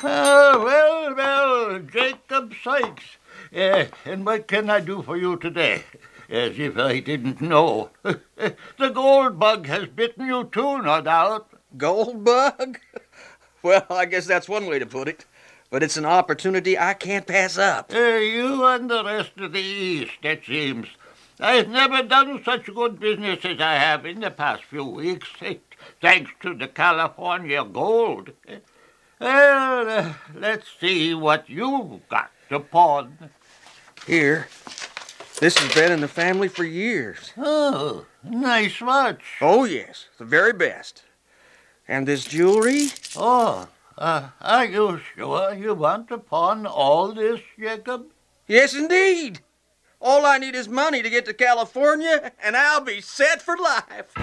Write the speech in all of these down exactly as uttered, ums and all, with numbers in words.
Uh, well, well, Jacob Sykes. Uh, and what can I do for you today? As if I didn't know. The gold bug has bitten you too, no doubt. Gold bug? Well, I guess that's one way to put it. But it's an opportunity I can't pass up. Uh, you and the rest of the East, it seems. I've never done such good business as I have in the past few weeks, thanks to the California gold. Well, uh, let's see what you've got to pawn. Here. This has been in the family for years. Oh, nice watch. Oh, yes, the very best. And this jewelry? Oh, uh, are you sure you want to pawn all this, Jacob? Yes, indeed. All I need is money to get to California, and I'll be set for life.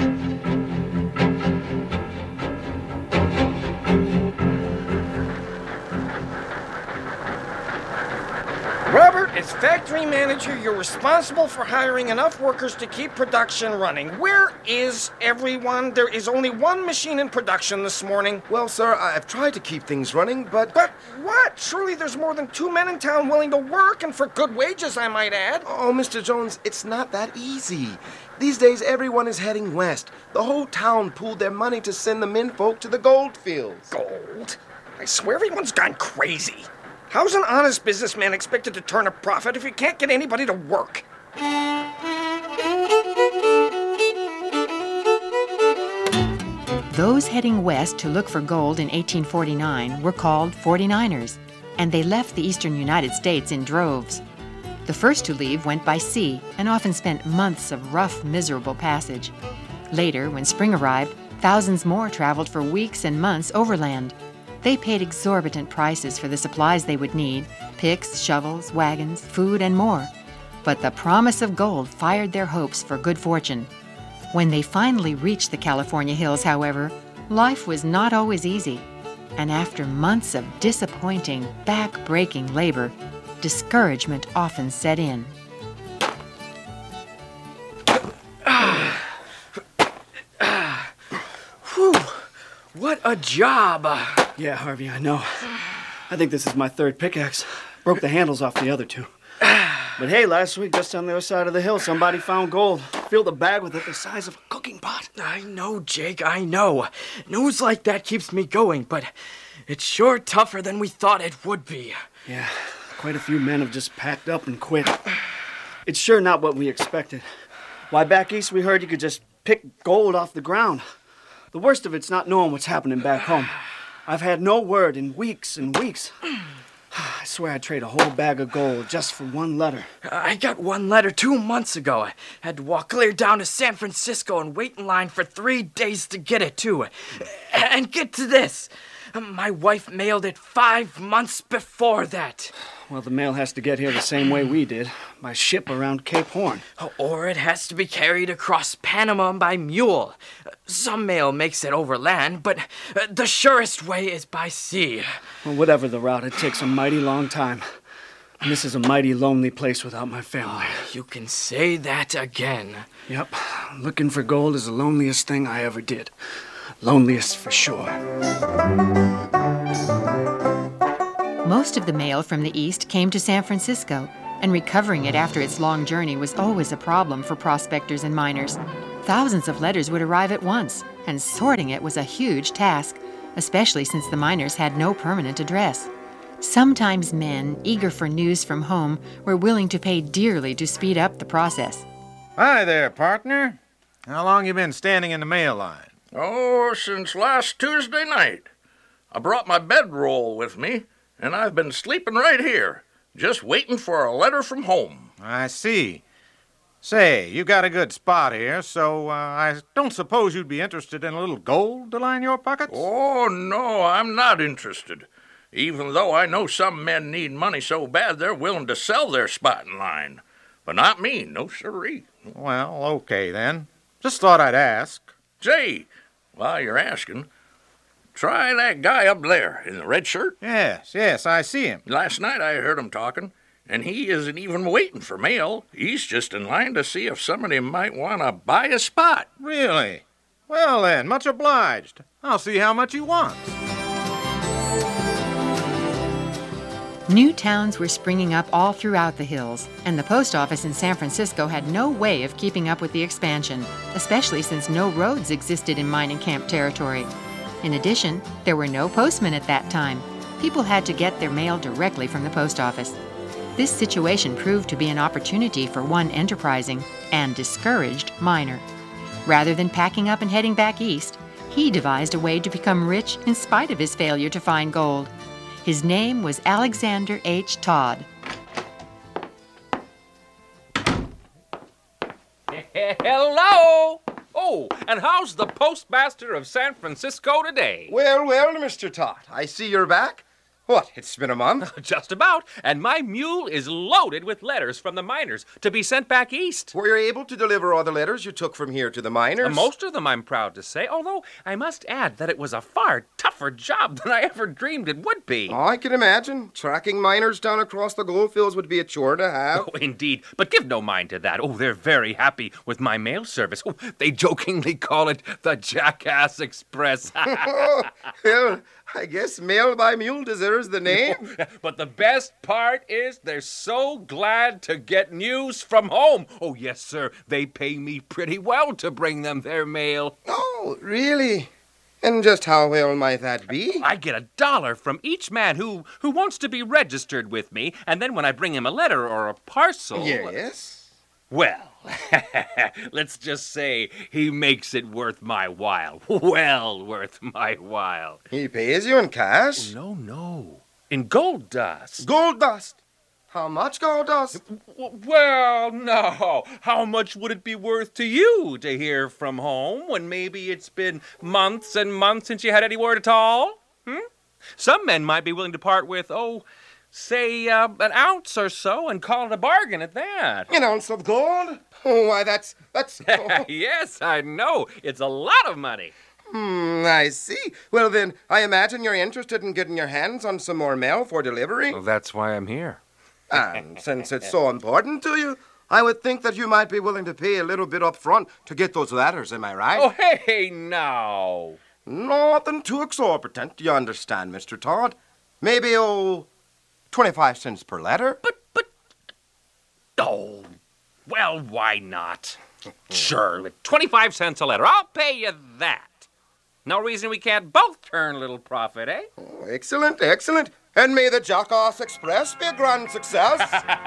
Robert, as factory manager, you're responsible for hiring enough workers to keep production running. Where is everyone? There is only one machine in production this morning. Well, sir, I've tried to keep things running, but... But what? Surely there's more than two men in town willing to work, and for good wages, I might add. Oh, Mister Jones, it's not that easy. These days, everyone is heading west. The whole town pooled their money to send the menfolk to the gold fields. Gold? I swear everyone's gone crazy. How's an honest businessman expected to turn a profit if he can't get anybody to work? Those heading west to look for gold in eighteen forty-nine were called forty-niners, and they left the eastern United States in droves. The first to leave went by sea and often spent months of rough, miserable passage. Later, when spring arrived, thousands more traveled for weeks and months overland. They paid exorbitant prices for the supplies they would need, picks, shovels, wagons, food, and more. But the promise of gold fired their hopes for good fortune. When they finally reached the California hills, however, life was not always easy. And after months of disappointing, back-breaking labor, discouragement often set in. Whew, what a job. Yeah, Harvey, I know. I think this is my third pickaxe. Broke the handles off the other two. But hey, last week, just on the other side of the hill, somebody found gold. Filled a bag with it the size of a cooking pot. I know, Jake, I know. News like that keeps me going, but it's sure tougher than we thought it would be. Yeah, quite a few men have just packed up and quit. It's sure not what we expected. Why, back east we heard you could just pick gold off the ground. The worst of it's not knowing what's happening back home. I've had no word in weeks and weeks. I swear I'd trade a whole bag of gold just for one letter. I got one letter two months ago. I had to walk clear down to San Francisco and wait in line for three days to get it, too. And get to this. My wife mailed it five months before that. Well, the mail has to get here the same way we did, by ship around Cape Horn. Or it has to be carried across Panama by mule. Some mail makes it overland, but the surest way is by sea. Well, whatever the route, it takes a mighty long time. And this is a mighty lonely place without my family. Oh, you can say that again. Yep. Looking for gold is the loneliest thing I ever did. Loneliest for sure. Most of the mail from the east came to San Francisco, and recovering it after its long journey was always a problem for prospectors and miners. Thousands of letters would arrive at once, and sorting it was a huge task, especially since the miners had no permanent address. Sometimes men, eager for news from home, were willing to pay dearly to speed up the process. Hi there, partner. How long you been standing in the mail line? Oh, since last Tuesday night. I brought my bedroll with me, and I've been sleeping right here, just waiting for a letter from home. I see. Say, you got a good spot here, so uh, I don't suppose you'd be interested in a little gold to line your pockets? Oh, no, I'm not interested. Even though I know some men need money so bad they're willing to sell their spot in line. But not me, no siree. Well, okay then. Just thought I'd ask. Say, while you're asking, try that guy up there in the red shirt. Yes, yes, I see him. Last night I heard him talking, and he isn't even waiting for mail. He's just in line to see if somebody might want to buy a spot. Really? Well then, much obliged. I'll see how much he wants. New towns were springing up all throughout the hills, and the post office in San Francisco had no way of keeping up with the expansion, especially since no roads existed in mining camp territory. In addition, there were no postmen at that time. People had to get their mail directly from the post office. This situation proved to be an opportunity for one enterprising and discouraged miner. Rather than packing up and heading back east, he devised a way to become rich in spite of his failure to find gold. His name was Alexander H. Todd. Hello! Oh, and how's the postmaster of San Francisco today? Well, well, Mister Todd, I see you're back. What, it's been a month? Just about, and my mule is loaded with letters from the miners to be sent back east. Were you able to deliver all the letters you took from here to the miners? Uh, most of them, I'm proud to say, although I must add that it was a far tougher job than I ever dreamed it would be. Oh, I can imagine. Tracking miners down across the gold fields would be a chore to have. Oh, indeed, but give no mind to that. Oh, they're very happy with my mail service. Oh, they jokingly call it the Jackass Express. Oh, well, I guess Mail by Mule deserves the name. But the best part is they're so glad to get news from home. Oh, yes, sir. They pay me pretty well to bring them their mail. Oh, really? And just how well might that be? I get a dollar from each man who, who wants to be registered with me, and then when I bring him a letter or a parcel... Yes? Well, let's just say he makes it worth my while. Well worth my while. He pays you in cash? No, no. In gold dust. Gold dust? How much gold dust? Well, no. How much would it be worth to you to hear from home when maybe it's been months and months since you had any word at all? Hmm? Some men might be willing to part with, oh, say, uh, an ounce or so and call it a bargain at that. An ounce of gold? Oh, why, that's... that's... Oh. Yes, I know. It's a lot of money. Hmm, I see. Well, then, I imagine you're interested in getting your hands on some more mail for delivery? Well, that's why I'm here. And since it's so important to you, I would think that you might be willing to pay a little bit up front to get those letters, am I right? Oh, hey, now. Nothing too exorbitant, you understand, Mister Todd. Maybe, oh, twenty-five cents per letter? But, but, oh, well, why not? Sure, twenty-five cents a letter. I'll pay you that. No reason we can't both turn a little profit, eh? Oh, excellent, excellent. And may the Jackass Express be a grand success.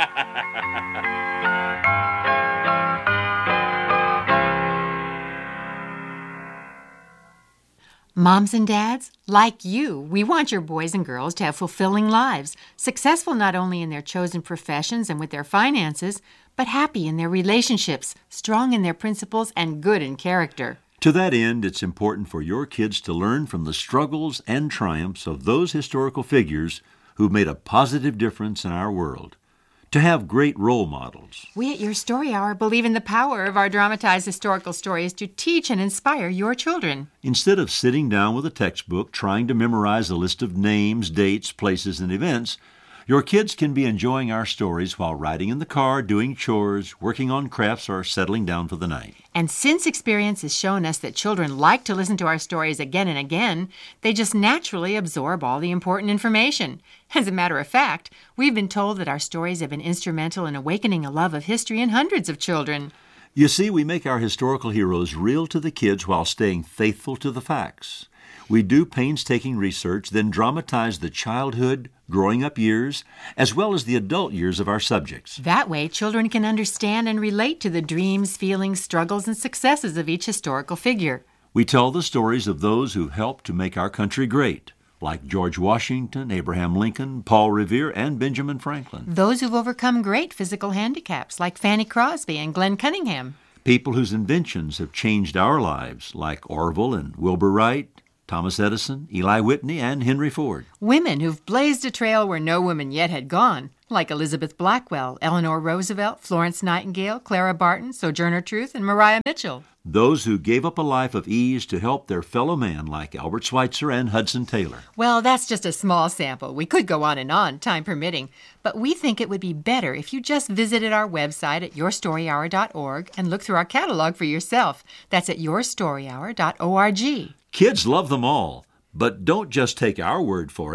Moms and dads, like you, we want your boys and girls to have fulfilling lives, successful not only in their chosen professions and with their finances, but happy in their relationships, strong in their principles, and good in character. To that end, it's important for your kids to learn from the struggles and triumphs of those historical figures who've made a positive difference in our world, to have great role models. We at Your Story Hour believe in the power of our dramatized historical stories to teach and inspire your children. Instead of sitting down with a textbook trying to memorize a list of names, dates, places, and events, your kids can be enjoying our stories while riding in the car, doing chores, working on crafts, or settling down for the night. And since experience has shown us that children like to listen to our stories again and again, they just naturally absorb all the important information. As a matter of fact, we've been told that our stories have been instrumental in awakening a love of history in hundreds of children. You see, we make our historical heroes real to the kids while staying faithful to the facts. We do painstaking research, then dramatize the childhood, growing up years, as well as the adult years of our subjects. That way, children can understand and relate to the dreams, feelings, struggles, and successes of each historical figure. We tell the stories of those who helped to make our country great, like George Washington, Abraham Lincoln, Paul Revere, and Benjamin Franklin. Those who've overcome great physical handicaps, like Fanny Crosby and Glenn Cunningham. People whose inventions have changed our lives, like Orville and Wilbur Wright, Thomas Edison, Eli Whitney, and Henry Ford. Women who've blazed a trail where no woman yet had gone, like Elizabeth Blackwell, Eleanor Roosevelt, Florence Nightingale, Clara Barton, Sojourner Truth, and Maria Mitchell. Those who gave up a life of ease to help their fellow man, like Albert Schweitzer and Hudson Taylor. Well, that's just a small sample. We could go on and on, time permitting. But we think it would be better if you just visited our website at your story hour dot org and looked through our catalog for yourself. That's at your story hour dot org. Kids love them all, but don't just take our word for it.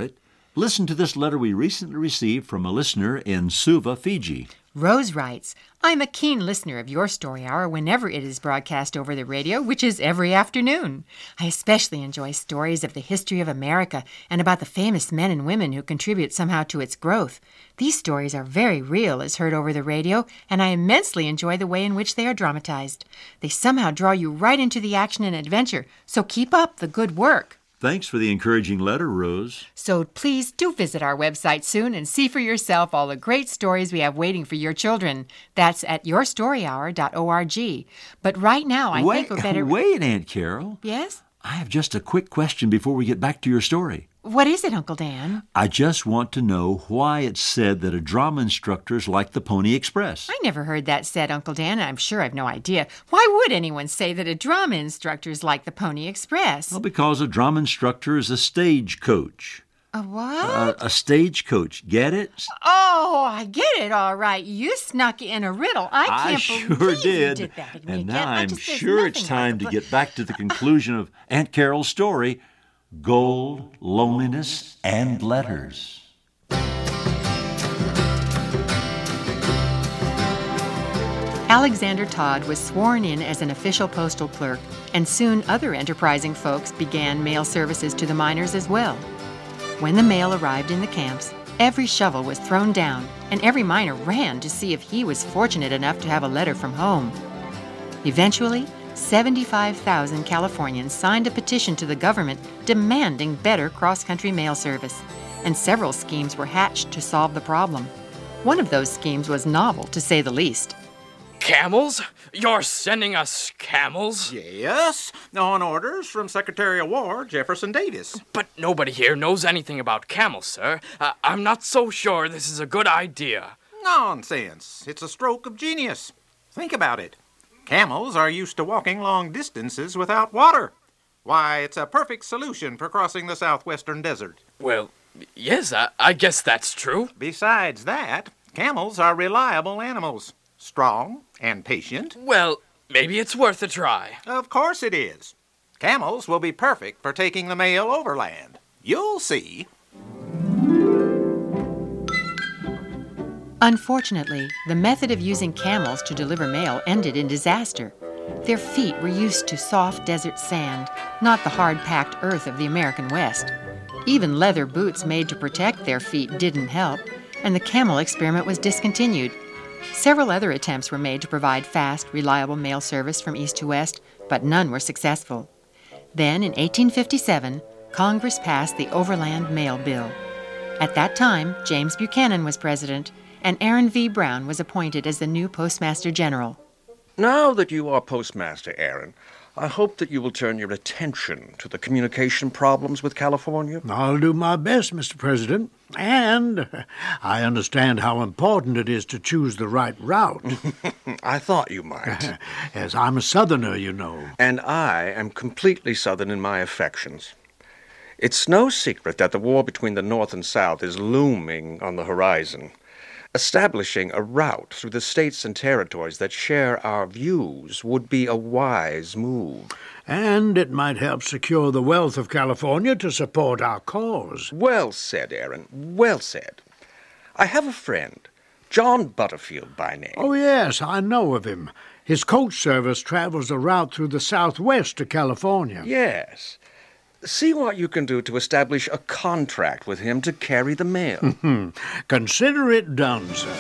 Listen to this letter we recently received from a listener in Suva, Fiji. Rose writes, I'm a keen listener of your story hour whenever it is broadcast over the radio, which is every afternoon. I especially enjoy stories of the history of America and about the famous men and women who contribute somehow to its growth. These stories are very real as heard over the radio, and I immensely enjoy the way in which they are dramatized. They somehow draw you right into the action and adventure, so keep up the good work. Thanks for the encouraging letter, Rose. So please do visit our website soon and see for yourself all the great stories we have waiting for your children. That's at your story hour dot org. But right now, I wait, think we're better... Wait, Aunt Carol. Yes? I have just a quick question before we get back to your story. What is it, Uncle Dan? I just want to know why it's said that a drama instructor is like the Pony Express. I never heard that said, Uncle Dan, and I'm sure I've no idea. Why would anyone say that a drama instructor is like the Pony Express? Well, because a drama instructor is a stage coach. A what? A, a stage coach. Get it? Oh, I get it, all right. You snuck in a riddle. I can't I sure believe did. you did that to me And again. now I I'm just, there's sure it's nothing time like to the- get back to the conclusion of Aunt Carol's story, Gold, Loneliness, and Letters. Alexander Todd was sworn in as an official postal clerk, and soon other enterprising folks began mail services to the miners as well. When the mail arrived in the camps, every shovel was thrown down, and every miner ran to see if he was fortunate enough to have a letter from home. Eventually, seventy-five thousand Californians signed a petition to the government demanding better cross-country mail service, and several schemes were hatched to solve the problem. One of those schemes was novel, to say the least. Camels? You're sending us camels? Yes, on orders from Secretary of War Jefferson Davis. But nobody here knows anything about camels, sir. Uh, I'm not so sure this is a good idea. Nonsense. It's a stroke of genius. Think about it. Camels are used to walking long distances without water. Why, it's a perfect solution for crossing the southwestern desert. Well, yes, I, I guess that's true. Besides that, camels are reliable animals. Strong and patient. Well, maybe it's worth a try. Of course it is. Camels will be perfect for taking the mail overland. You'll see. Unfortunately, the method of using camels to deliver mail ended in disaster. Their feet were used to soft desert sand, not the hard-packed earth of the American West. Even leather boots made to protect their feet didn't help, and the camel experiment was discontinued. Several other attempts were made to provide fast, reliable mail service from east to west, but none were successful. Then, in eighteen fifty-seven, Congress passed the Overland Mail Bill. At that time, James Buchanan was president, and Aaron V. Brown was appointed as the new Postmaster General. Now that you are Postmaster, Aaron, I hope that you will turn your attention to the communication problems with California. I'll do my best, Mister President. And I understand how important it is to choose the right route. I thought you might. Yes, I'm a Southerner, you know. And I am completely Southern in my affections. It's no secret that the war between the North and South is looming on the horizon. Establishing a route through the states and territories that share our views would be a wise move. And it might help secure the wealth of California to support our cause. Well said, Aaron. Well said. I have a friend, John Butterfield by name. Oh, yes, I know of him. His coach service travels a route through the Southwest to California. Yes. See what you can do to establish a contract with him to carry the mail. Consider it done, sir.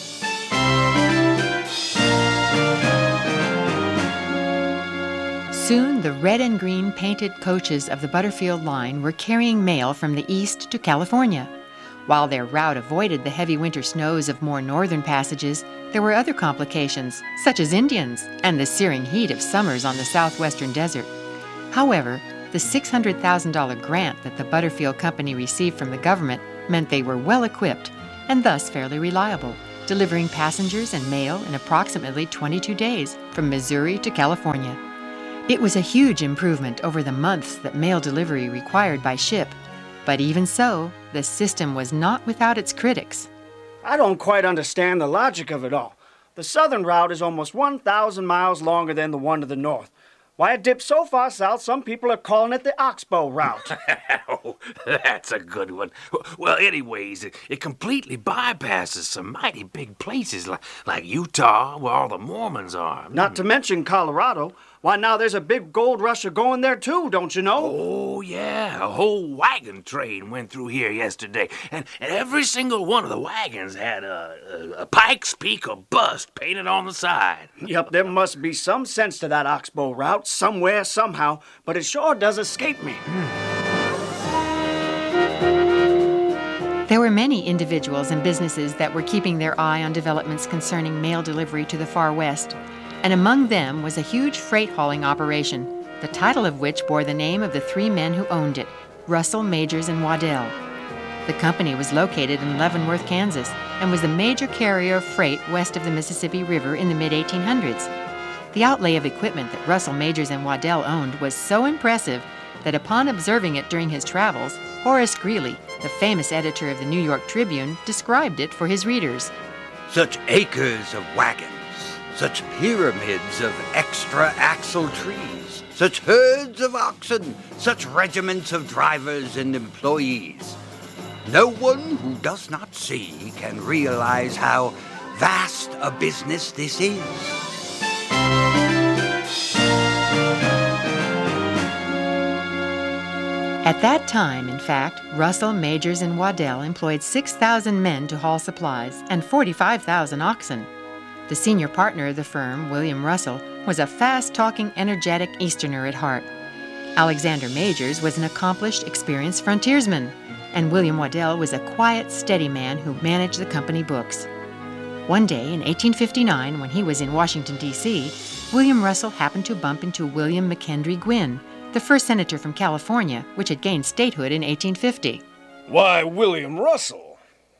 Soon, the red and green painted coaches of the Butterfield line were carrying mail from the east to California. While their route avoided the heavy winter snows of more northern passages, there were other complications, such as Indians and the searing heat of summers on the southwestern desert. However, the six hundred thousand dollars grant that the Butterfield Company received from the government meant they were well equipped and thus fairly reliable, delivering passengers and mail in approximately twenty-two days from Missouri to California. It was a huge improvement over the months that mail delivery required by ship, but even so, the system was not without its critics. I don't quite understand the logic of it all. The southern route is almost one thousand miles longer than the one to the north. Why, it dips so far south, some people are calling it the Oxbow Route. Oh, that's a good one. Well, anyways, it, it completely bypasses some mighty big places like, like Utah, where all the Mormons are. Not to mention Colorado. Why, now there's a big gold rush going there, too, don't you know? Oh, yeah. A whole wagon train went through here yesterday, and, and every single one of the wagons had a, a, a Pikes Peak or bust painted on the side. Yep, there must be some sense to that Oxbow Route, somewhere, somehow, but it sure does escape me. There were many individuals and businesses that were keeping their eye on developments concerning mail delivery to the far west, and among them was a huge freight hauling operation, the title of which bore the name of the three men who owned it, Russell, Majors, and Waddell. The company was located in Leavenworth, Kansas, and was the major carrier of freight west of the Mississippi River in the mid eighteen hundreds. The outlay of equipment that Russell, Majors, and Waddell owned was so impressive that upon observing it during his travels, Horace Greeley, the famous editor of the New York Tribune, described it for his readers. Such acres of wagons, such pyramids of extra-axle trees, such herds of oxen, such regiments of drivers and employees. No one who does not see can realize how vast a business this is. At that time, in fact, Russell, Majors, and Waddell employed six thousand men to haul supplies and forty-five thousand oxen. The senior partner of the firm, William Russell, was a fast-talking, energetic Easterner at heart. Alexander Majors was an accomplished, experienced frontiersman, and William Waddell was a quiet, steady man who managed the company books. One day in eighteen fifty-nine, when he was in Washington, D C, William Russell happened to bump into William McKendry Gwynn, the first senator from California, which had gained statehood in eighteen fifty. Why, William Russell,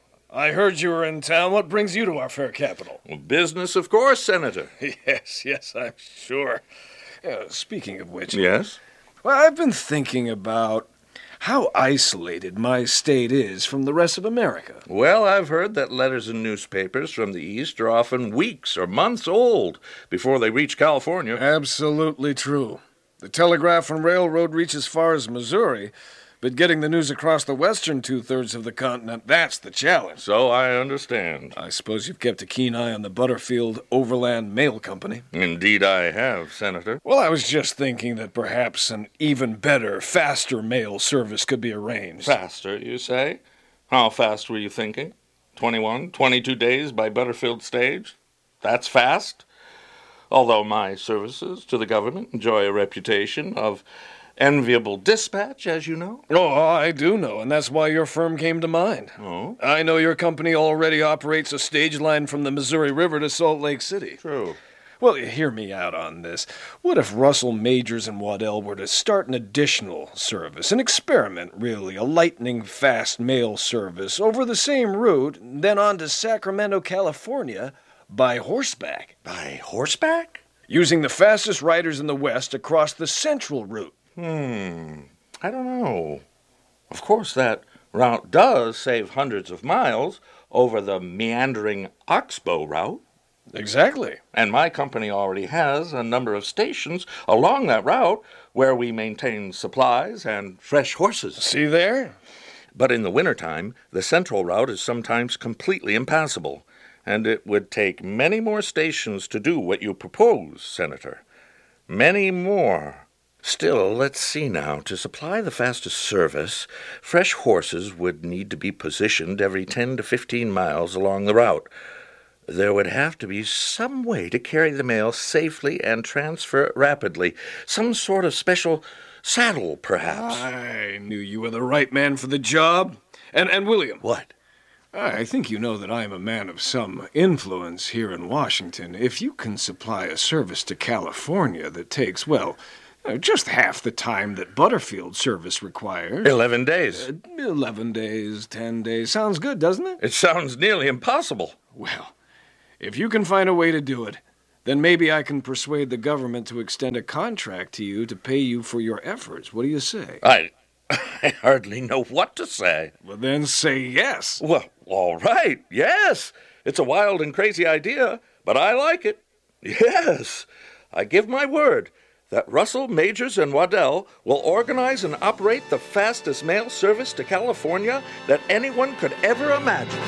I heard you were in town. What brings you to our fair capital? Well, business, of course, Senator. Yes, yes, I'm sure. Uh, speaking of which... Yes? Well, I've been thinking about how isolated my state is from the rest of America. Well, I've heard that letters and newspapers from the East are often weeks or months old before they reach California. Absolutely true. The telegraph and railroad reach as far as Missouri, but getting the news across the western two-thirds of the continent, that's the challenge. So I understand. I suppose you've kept a keen eye on the Butterfield Overland Mail Company. Indeed I have, Senator. Well, I was just thinking that perhaps an even better, faster mail service could be arranged. Faster, you say? How fast were you thinking? twenty-one, twenty-two days by Butterfield stage? That's fast? Although my services to the government enjoy a reputation of enviable dispatch, as you know. Oh, I do know, and that's why your firm came to mind. Oh? I know your company already operates a stage line from the Missouri River to Salt Lake City. True. Well, hear me out on this. What if Russell, Majors, and Waddell were to start an additional service, an experiment, really, a lightning-fast mail service over the same route, then on to Sacramento, California, by horseback. By horseback? Using the fastest riders in the West across the central route. Hmm, I don't know. Of course, that route does save hundreds of miles over the meandering Oxbow route. Exactly. And my company already has a number of stations along that route where we maintain supplies and fresh horses. See there? But in the wintertime, the central route is sometimes completely impassable, and it would take many more stations to do what you propose, Senator. Many more. Still, let's see now. To supply the fastest service, fresh horses would need to be positioned every ten to fifteen miles along the route. There would have to be some way to carry the mail safely and transfer it rapidly. Some sort of special saddle, perhaps. I knew you were the right man for the job. And, and William. What? I think you know that I am a man of some influence here in Washington. If you can supply a service to California that takes, well, just half the time that Butterfield service requires. Eleven days. Uh, Eleven days, ten days. Sounds good, doesn't it? It sounds nearly impossible. Well, if you can find a way to do it, then maybe I can persuade the government to extend a contract to you to pay you for your efforts. What do you say? I... I hardly know what to say. Well, then say yes. Well, all right, yes. It's a wild and crazy idea, but I like it. Yes, I give my word that Russell, Majors, and Waddell will organize and operate the fastest mail service to California that anyone could ever imagine.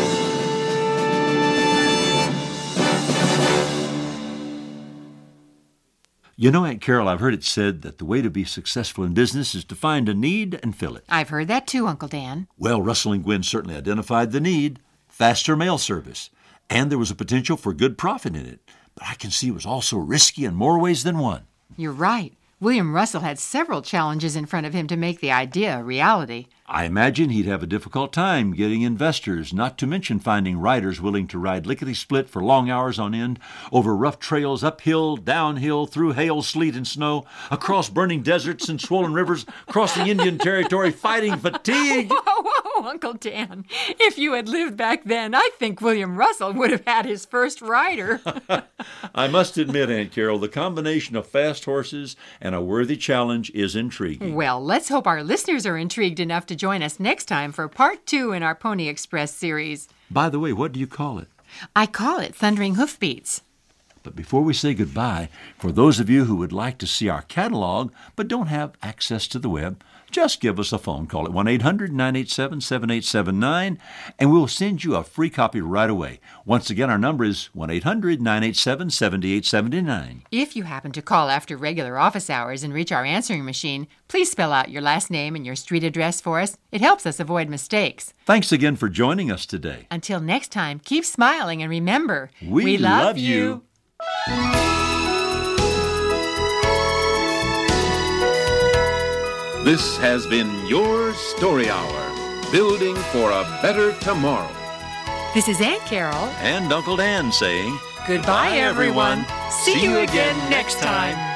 You know, Aunt Carol, I've heard it said that the way to be successful in business is to find a need and fill it. I've heard that too, Uncle Dan. Well, Russell and Gwen certainly identified the need, faster mail service, and there was a potential for good profit in it. But I can see it was also risky in more ways than one. You're right. William Russell had several challenges in front of him to make the idea a reality. I imagine he'd have a difficult time getting investors, not to mention finding riders willing to ride lickety-split for long hours on end, over rough trails, uphill, downhill, through hail, sleet, and snow, across burning deserts and swollen rivers, crossing Indian territory, fighting fatigue. Whoa, whoa, Uncle Dan. If you had lived back then, I think William Russell would have had his first rider. I must admit, Aunt Carol, the combination of fast horses and a worthy challenge is intriguing. Well, let's hope our listeners are intrigued enough to join us next time for part two in our Pony Express series. By the way, what do you call it? I call it Thundering Hoofbeats. But before we say goodbye, for those of you who would like to see our catalog but don't have access to the web, just give us a phone call at one eight hundred nine eight seven seven eight seven nine, and we'll send you a free copy right away. Once again, our number is one eight hundred nine eight seven seven eight seven nine. If you happen to call after regular office hours and reach our answering machine, please spell out your last name and your street address for us. It helps us avoid mistakes. Thanks again for joining us today. Until next time, keep smiling and remember, we, we love, love you. you. This has been your Story Hour, building for a better tomorrow. This is Aunt Carol and Uncle Dan saying, goodbye, everyone. See you again next time.